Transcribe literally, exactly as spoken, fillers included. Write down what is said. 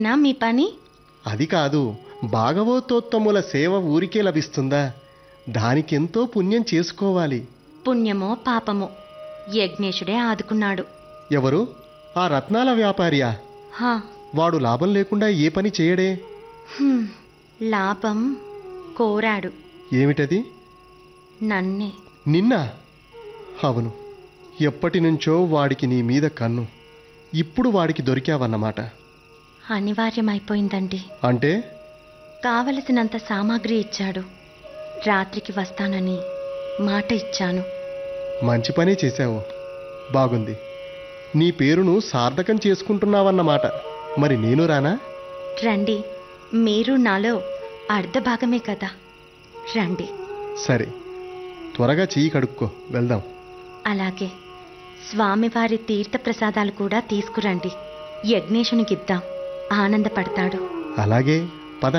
నా మీ పని? అది కాదు, భాగవతోత్తముల సేవ ఊరికే లభిస్తుందా? దానికెంతో పుణ్యం చేసుకోవాలి. పుణ్యమో పాపమో యజ్ఞేశుడే ఆదుకున్నాడు. ఎవరు? ఆ రత్నాల వ్యాపారియా? హా. వాడు లాభం లేకుండా ఏ పని చేయడే? హ్మ్, లాభం కోరాడు. ఏమిటది? నన్నే. నిన్న? అవును, ఎప్పటి నుంచో వాడికి నీ మీద కన్ను. ఇప్పుడు వాడికి దొరికావన్నమాట. అనివార్యమైపోయిందండి. అంటే? కావలసినంత సామాగ్రి ఇచ్చాడు. రాత్రికి వస్తానని మాట ఇచ్చాను. మంచి పనే చేశావు. బాగుంది. నీ పేరును సార్థకం చేసుకుంటున్నావన్నమాట. మరి నేను రానా? రండి, మీరు నాలో అర్ధభాగమే కదా. రండి. సరే, త్వరగా చెయ్యి కడుక్కో, వెళ్దాం. అలాగే. స్వామివారి తీర్థప్రసాదాలు కూడా తీసుకురండి. యజ్ఞేశునికిద్దాం, ఆనందపడతాడు. అలాగే.